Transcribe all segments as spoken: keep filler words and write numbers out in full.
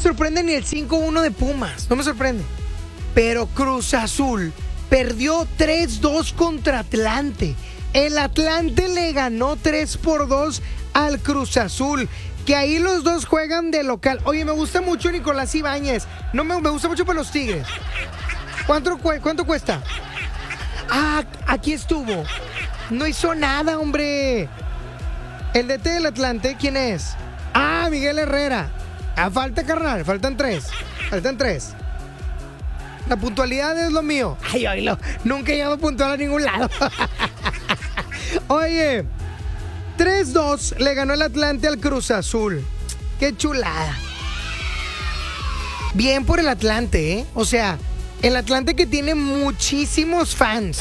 sorprende ni el cinco uno de Pumas, no me sorprende. Pero Cruz Azul perdió tres dos contra Atlante. El Atlante le ganó tres por dos al Cruz Azul. Que ahí los dos juegan de local. Oye, me gusta mucho Nicolás Ibáñez. No me, me gusta mucho para los Tigres. ¿Cuánto, ¿Cuánto cuesta? Ah, aquí estuvo. No hizo nada, hombre. El D T del Atlante, ¿quién es? Ah, Miguel Herrera. Ah, falta, carnal. Faltan tres. Faltan tres. La puntualidad es lo mío. Ay, oílo. Nunca he llegado puntual a ningún lado. Oye, tres dos le ganó el Atlante al Cruz Azul. Qué chulada. Bien por el Atlante, ¿eh? O sea, el Atlante que tiene muchísimos fans.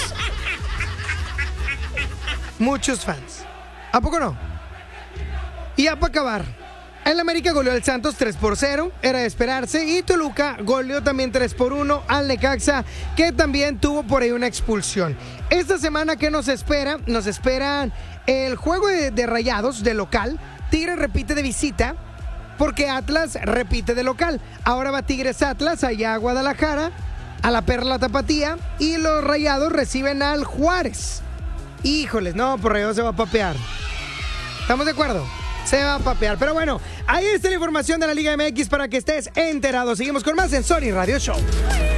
Muchos fans. ¿A poco no? Y ya para acabar, el América goleó al Santos tres por cero, era de esperarse. Y Toluca goleó también tres por uno al Necaxa, que también tuvo por ahí una expulsión. Esta semana, ¿qué nos espera? Nos esperan el juego de, de Rayados de local. Tigres repite de visita, porque Atlas repite de local. Ahora va Tigres Atlas allá a Guadalajara, a la Perla Tapatía. Y los Rayados reciben al Juárez. Híjoles, no, por Rayados se va a papear. ¿Estamos de acuerdo? Se va a papear. Pero bueno, ahí está la información de la Liga M X para que estés enterado. Seguimos con más en Sony Radio Show.